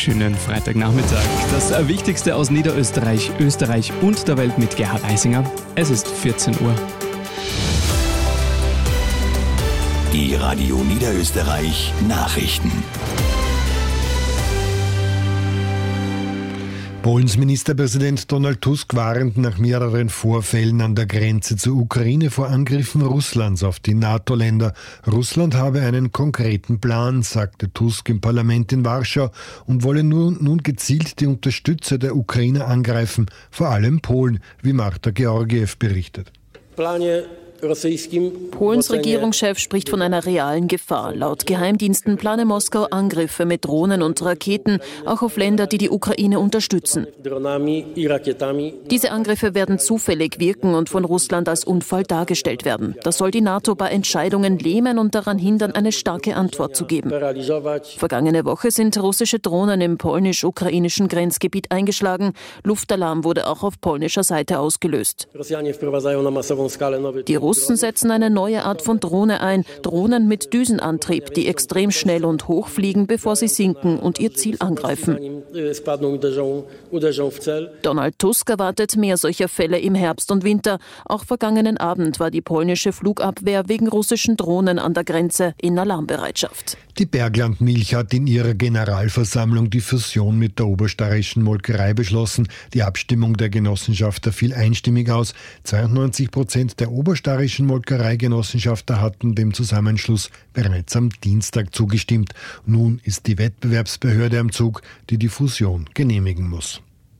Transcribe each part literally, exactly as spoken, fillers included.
Schönen Freitagnachmittag. Das Wichtigste aus Niederösterreich, Österreich und der Welt mit Gerhard Eisinger. Es ist vierzehn Uhr. Die Radio Niederösterreich Nachrichten. Polens Ministerpräsident Donald Tusk warnt nach mehreren Vorfällen an der Grenze zur Ukraine vor Angriffen Russlands auf die NATO-Länder. Russland habe einen konkreten Plan, sagte Tusk im Parlament in Warschau, und wolle nun, nun gezielt die Unterstützer der Ukraine angreifen, vor allem Polen, wie Marta Georgiew berichtet. Polens Regierungschef spricht von einer realen Gefahr. Laut Geheimdiensten plane Moskau Angriffe mit Drohnen und Raketen, auch auf Länder, die die Ukraine unterstützen. Diese Angriffe werden zufällig wirken und von Russland als Unfall dargestellt werden. Das soll die NATO bei Entscheidungen lähmen und daran hindern, eine starke Antwort zu geben. Vergangene Woche sind russische Drohnen im polnisch-ukrainischen Grenzgebiet eingeschlagen. Luftalarm wurde auch auf polnischer Seite ausgelöst. Die Russen setzen eine neue Art von Drohne ein, Drohnen mit Düsenantrieb, die extrem schnell und hoch fliegen, bevor sie sinken und ihr Ziel angreifen. Donald Tusk erwartet mehr solcher Fälle im Herbst und Winter. Auch vergangenen Abend war die polnische Flugabwehr wegen russischen Drohnen an der Grenze in Alarmbereitschaft. Die Bergland Milch hat in ihrer Generalversammlung die Fusion mit der obersteirischen Molkerei beschlossen. Die Abstimmung der Genossenschafter fiel einstimmig aus. zweiundneunzig Prozent der obersteirischen Molkereigenossenschafter hatten dem Zusammenschluss bereits am Dienstag zugestimmt. Nun ist die Wettbewerbsbehörde am Zug, die die Fusion genehmigen muss.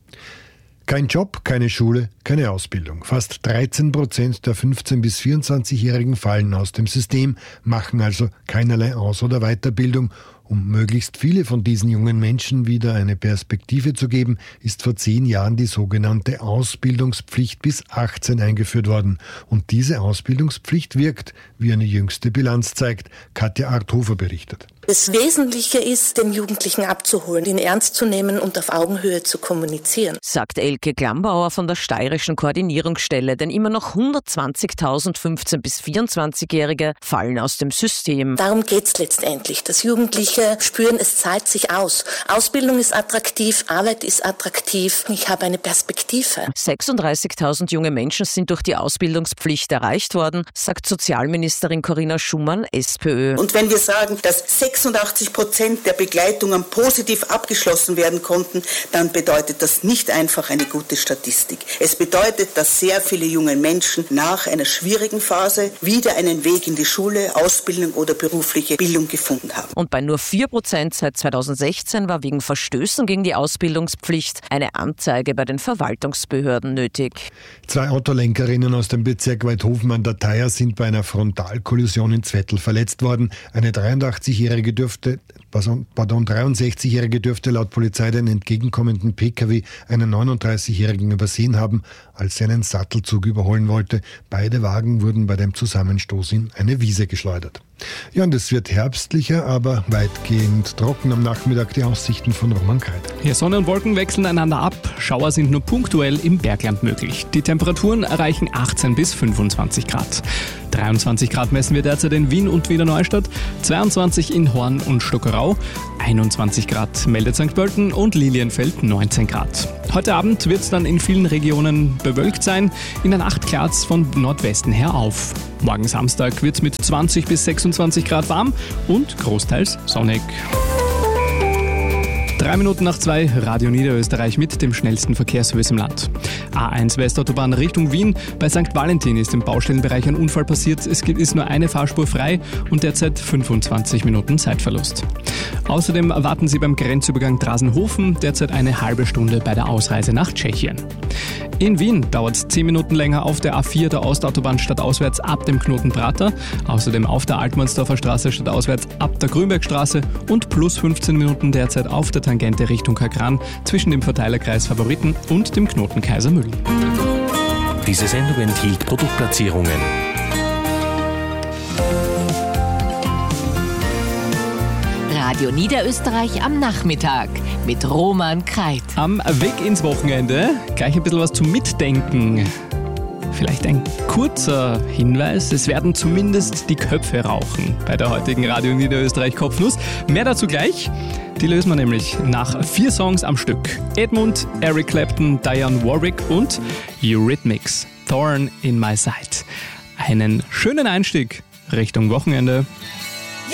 Kein Job, keine Schule, keine Ausbildung. Fast dreizehn Prozent der fünfzehn- bis vierundzwanzigjährigen fallen aus dem System, machen also keinerlei Aus- oder Weiterbildung. Um möglichst viele von diesen jungen Menschen wieder eine Perspektive zu geben, ist vor zehn Jahren die sogenannte Ausbildungspflicht bis achtzehn eingeführt worden. Und diese Ausbildungspflicht wirkt, wie eine jüngste Bilanz zeigt. Katja Arthofer berichtet. Das Wesentliche ist, den Jugendlichen abzuholen, ihn ernst zu nehmen und auf Augenhöhe zu kommunizieren, sagt Elke Glambauer von der steirischen Koordinierungsstelle, denn immer noch hundertzwanzigtausend fünfzehn- bis vierundzwanzigjährige fallen aus dem System. Darum geht's letztendlich, dass Jugendliche spüren, es zahlt sich aus. Ausbildung ist attraktiv, Arbeit ist attraktiv, ich habe eine Perspektive. sechsunddreißigtausend junge Menschen sind durch die Ausbildungspflicht erreicht worden, sagt Sozialministerin Corinna Schumann, SPÖ. Und wenn wir sagen, dass sechsundachtzig Prozent der Begleitungen positiv abgeschlossen werden konnten, dann bedeutet das nicht einfach eine gute Statistik. Es bedeutet, dass sehr viele junge Menschen nach einer schwierigen Phase wieder einen Weg in die Schule, Ausbildung oder berufliche Bildung gefunden haben. Und bei nur vier Prozent seit zweitausendsechzehn war wegen Verstößen gegen die Ausbildungspflicht eine Anzeige bei den Verwaltungsbehörden nötig. Zwei Autolenkerinnen aus dem Bezirk Weidhofen an der Theier sind bei einer Frontalkollision in Zwettl verletzt worden. Eine dreiundachtzigjährige dürfte, pardon, dreiundsechzigjährige dürfte laut Polizei den entgegenkommenden Pkw einen neununddreißigjährigen übersehen haben, als er einen Sattelzug überholen wollte. Beide Wagen wurden bei dem Zusammenstoß in eine Wiese geschleudert. Ja, und es wird herbstlicher, aber weitgehend trocken am Nachmittag. Die Aussichten von Roman Kreit. Ja, Sonne und Wolken wechseln einander ab. Schauer sind nur punktuell im Bergland möglich. Die Temperaturen erreichen achtzehn bis fünfundzwanzig Grad. dreiundzwanzig Grad messen wir derzeit in Wien und Wiener Neustadt, zweiundzwanzig in Horn und Stockerau, einundzwanzig Grad meldet Sankt Pölten und Lilienfeld neunzehn Grad. Heute Abend wird es dann in vielen Regionen bewölkt sein. In der Nacht klart es von Nordwesten her auf. Morgen Samstag wird es mit zwanzig bis sechsundzwanzig Grad warm und großteils sonnig. Drei Minuten nach zwei, Radio Niederösterreich mit dem schnellsten Verkehrsservice im Land. A eins Westautobahn Richtung Wien. Bei Sankt Valentin ist im Baustellenbereich ein Unfall passiert. Es ist nur eine Fahrspur frei und derzeit fünfundzwanzig Minuten Zeitverlust. Außerdem warten Sie beim Grenzübergang Drasenhofen derzeit eine halbe Stunde bei der Ausreise nach Tschechien. In Wien dauert es zehn Minuten länger auf der A vier der Ostautobahn stadtauswärts ab dem Knoten Prater, außerdem auf der Altmannsdorfer Straße stadtauswärts ab der Grünbergstraße und plus fünfzehn Minuten derzeit auf der Tangente Richtung Kagran zwischen dem Verteilerkreis Favoriten und dem Knoten Kaisermühl. Diese Sendung enthielt Produktplatzierungen. Radio Niederösterreich am Nachmittag mit Roman Kreit. Am Weg ins Wochenende gleich ein bisschen was zum Mitdenken. Vielleicht ein kurzer Hinweis, es werden zumindest die Köpfe rauchen bei der heutigen Radio Niederösterreich Kopfnuss. Mehr dazu gleich. Die lösen wir nämlich nach vier Songs am Stück. Edmund, Eric Clapton, Dionne Warwick und Eurythmics, Thorn in My Side. Einen schönen Einstieg Richtung Wochenende.